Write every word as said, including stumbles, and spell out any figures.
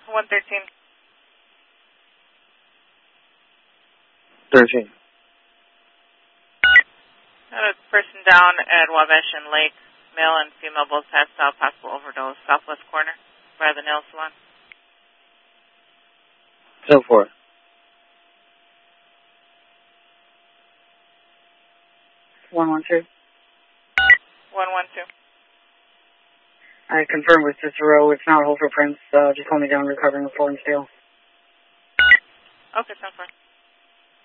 one thirteen. thirteen. Got a person down at Wabash and Lake. Male and female both passed out, possible overdose. Southwest corner by the nail salon. ten four. one one two. one one two. I confirmed with Cicero. It's not hold for Prince. Uh, just hold me down, recovering with four and steel. Okay, ten four.